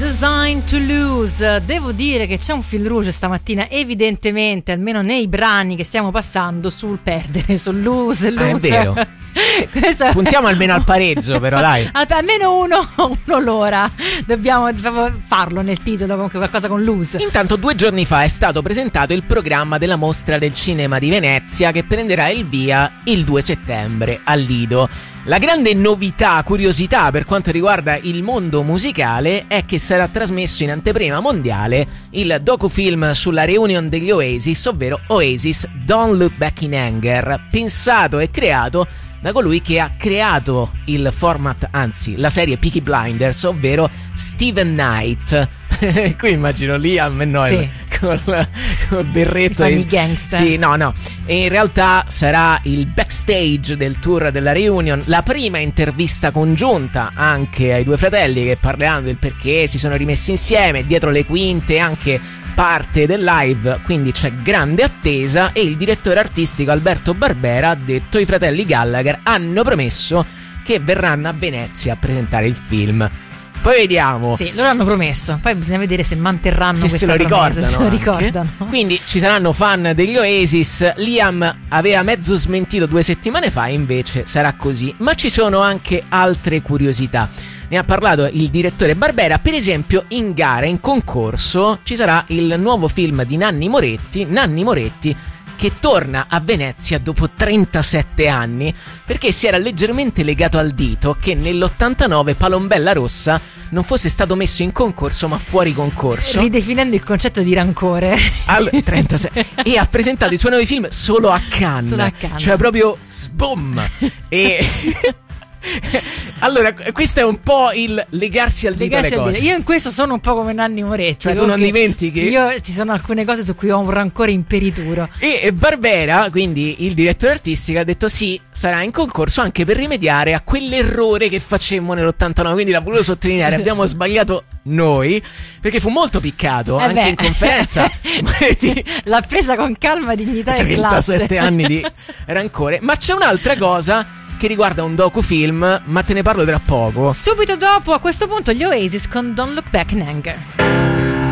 Designed to Lose. Devo dire che c'è un fil rouge stamattina, evidentemente, almeno nei brani che stiamo passando, sul perdere, sul lose. È vero. Questo... Puntiamo almeno al pareggio, però dai. Almeno uno l'ora. Dobbiamo farlo nel titolo, comunque qualcosa con lose. Intanto 2 giorni fa è stato presentato il programma della Mostra del Cinema di Venezia, che prenderà il via il 2 settembre al Lido. La grande novità, curiosità per quanto riguarda il mondo musicale è che sarà trasmesso in anteprima mondiale il docufilm sulla reunion degli Oasis, ovvero Oasis Don't Look Back in Anger, pensato e creato da colui che ha creato il format, anzi la serie Peaky Blinders, ovvero Steven Knight. Qui immagino Liam e Noel col berretto i gangster. Sì, no. E in realtà sarà il backstage del tour della reunion, la prima intervista congiunta anche ai due fratelli, che parleranno del perché si sono rimessi insieme, dietro le quinte anche parte del live, quindi c'è grande attesa. E il direttore artistico Alberto Barbera ha detto: i fratelli Gallagher hanno promesso che verranno a Venezia a presentare il film. Poi vediamo. Sì, loro hanno promesso. Poi bisogna vedere se manterranno se questa promessa, se lo ricordano. Quindi ci saranno fan degli Oasis. Liam aveva mezzo smentito 2 settimane fa, invece sarà così. Ma ci sono anche altre curiosità. Ne ha parlato il direttore Barbera. Per esempio, in gara, in concorso, ci sarà il nuovo film di Nanni Moretti, che torna a Venezia dopo 37 anni, perché si era leggermente legato al dito che nell'89 Palombella Rossa non fosse stato messo in concorso ma fuori concorso, ridefinendo il concetto di rancore al 36, e ha presentato i suoi nuovi film solo a Cannes. Cioè proprio sbom. E allora, questo è un po' il legarsi al dito alle cose. Io in questo sono un po' come Nanni Moretti. Cioè tu non dimentichi? Io ci sono alcune cose su cui ho un rancore imperituro. E Barbera, quindi il direttore artistico, ha detto sì, sarà in concorso anche per rimediare a quell'errore che facemmo nell'89. Quindi l'ha voluto sottolineare, abbiamo sbagliato noi, perché fu molto piccato anche in conferenza. L'ha presa con calma, dignità e classe. 37 anni di rancore. Ma c'è un'altra cosa che riguarda un docufilm, ma te ne parlo tra poco. Subito dopo, a questo punto, gli Oasis con Don't Look Back in Anger.